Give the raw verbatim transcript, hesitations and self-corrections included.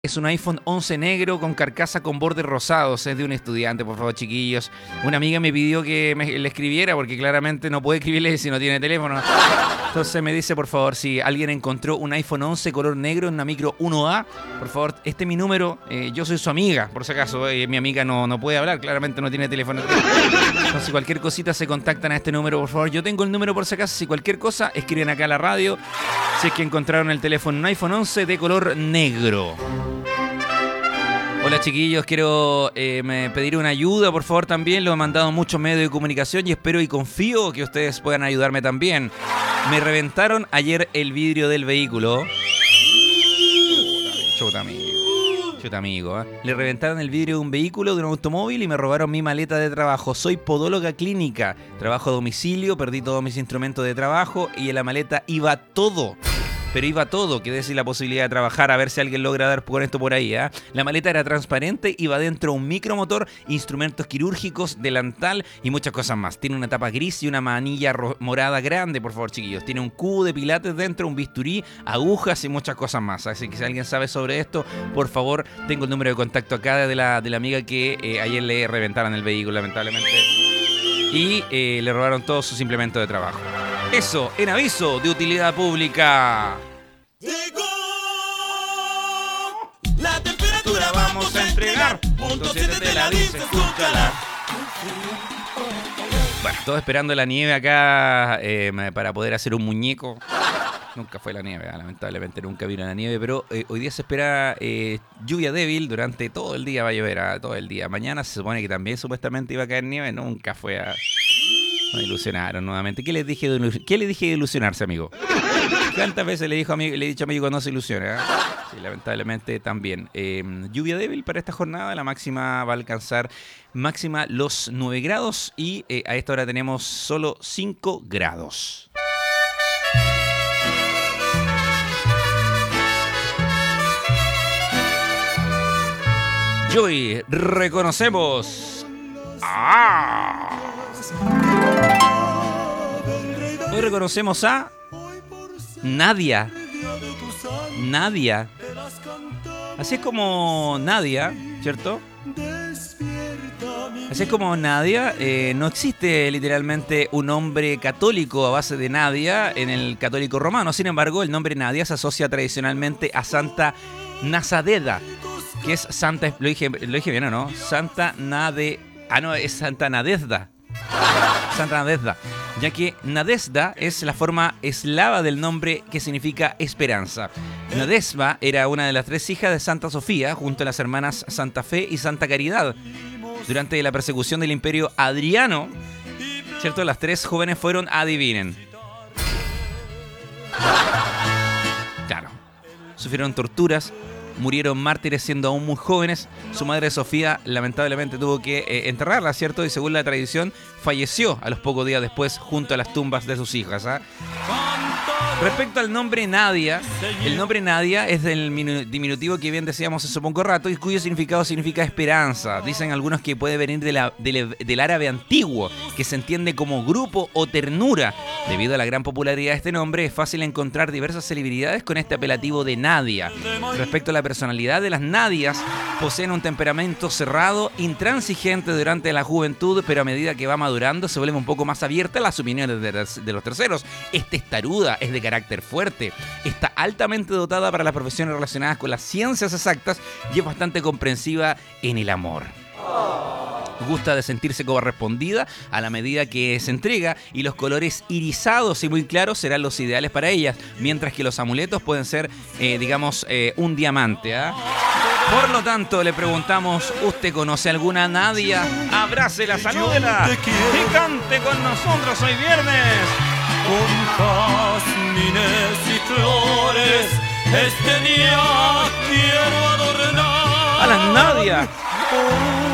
Es un iPhone once negro con carcasa con bordes rosados. Es de un estudiante, por favor, chiquillos. Una amiga me pidió que me, le escribiera porque claramente no puede escribirle si no tiene teléfono. Entonces me dice, por favor, si alguien encontró un iPhone once color negro en una micro uno A, por favor, este es mi número. Eh, yo soy su amiga, por si acaso. Eh, mi amiga no, no puede hablar, claramente no tiene teléfono. Entonces, cualquier cosita se contactan a este número, por favor. Yo tengo el número por si acaso. Si cualquier cosa, escriben acá a la radio. Si es que encontraron el teléfono, un iPhone once de color negro. Hola chiquillos, quiero eh, me pedir una ayuda, por favor, también. Lo he mandado muchos medios de comunicación y espero y confío que ustedes puedan ayudarme también. Me reventaron ayer el vidrio del vehículo. Chuta, amigo. Chuta, amigo. ¿eh? Le reventaron el vidrio de un vehículo, de un automóvil y me robaron mi maleta de trabajo. Soy podóloga clínica, trabajo a domicilio, perdí todos mis instrumentos de trabajo y en la maleta iba todo. Pero iba todo, quedé sin la posibilidad de trabajar, a ver si alguien logra dar con esto por ahí. ¿eh? La maleta era transparente, iba dentro un micromotor, instrumentos quirúrgicos, delantal y muchas cosas más. Tiene una tapa gris y una manilla morada grande, por favor, chiquillos. Tiene un cubo de pilates dentro, un bisturí, agujas y muchas cosas más. Así que si alguien sabe sobre esto, por favor, tengo el número de contacto acá de la, de la amiga que eh, ayer le reventaron el vehículo, lamentablemente. Y eh, le robaron todos sus implementos de trabajo. Eso, en aviso de utilidad pública. Llegó la temperatura, vamos a entregar. Punto siete te la dice, escúchala. Bueno, todo esperando la nieve acá eh, para poder hacer un muñeco. Nunca fue la nieve, lamentablemente nunca vino la nieve, pero eh, hoy día se espera eh, lluvia débil durante todo el día, va a llover a, todo el día. Mañana se supone que también supuestamente iba a caer nieve, nunca fue a... Me ilusionaron nuevamente. ¿Qué les dije de, ¿qué les dije de ilusionarse, amigo? ¿Cuántas veces le, dijo a mí, le he dicho a amigo no se ilusiona? ¿eh? Sí, lamentablemente también. Eh, lluvia débil para esta jornada. La máxima va a alcanzar máxima los nueve grados y eh, a esta hora tenemos solo cinco grados. Y hoy reconocemos a... Hoy reconocemos a Nadia. Nadia. Así es como Nadia, ¿cierto? Así es como Nadia. Eh, no existe literalmente un nombre católico a base de Nadia en el católico romano. Sin embargo, el nombre Nadia se asocia tradicionalmente a Santa Nazadeda, que es Santa... Lo dije, lo dije bien, ¿o no? Santa Nade... Ah, no, es Santa Nadezda. Santa Nadezda, ya que Nadezda es la forma eslava del nombre que significa esperanza. Nadezhda era una de las tres hijas de Santa Sofía, junto a las hermanas Santa Fe y Santa Caridad. Durante la persecución del Imperio Adriano, ¿cierto? Las tres jóvenes fueron, adivinen. Claro, sufrieron torturas, murieron mártires siendo aún muy jóvenes. Su madre Sofía lamentablemente tuvo que eh, enterrarla, ¿cierto? Y según la tradición, falleció a los pocos días después junto a las tumbas de sus hijas. ¿eh? Respecto al nombre Nadia, el nombre Nadia es del diminutivo que bien decíamos hace poco rato y cuyo significado significa esperanza. Dicen algunos que puede venir de la, del, del árabe antiguo, que se entiende como grupo o ternura. Debido a la gran popularidad de este nombre, es fácil encontrar diversas celebridades con este apelativo de Nadia. Respecto a la personalidad de las Nadias, poseen un temperamento cerrado, intransigente durante la juventud, pero a medida que va madurando se vuelve un poco más abierta a las opiniones de, de los terceros. Es testaruda, es de carácter fuerte, está altamente dotada para las profesiones relacionadas con las ciencias exactas y es bastante comprensiva en el amor. Gusta de sentirse correspondida a la medida que se entrega y los colores irisados y muy claros serán los ideales para ellas, mientras que los amuletos pueden ser, eh, digamos, eh, un diamante. ¿eh? Por lo tanto, le preguntamos, ¿usted conoce alguna Nadia? Abrácela, salúdela y cante con nosotros hoy viernes. Con jazmines y flores, este día quiero adornar A las Nadia.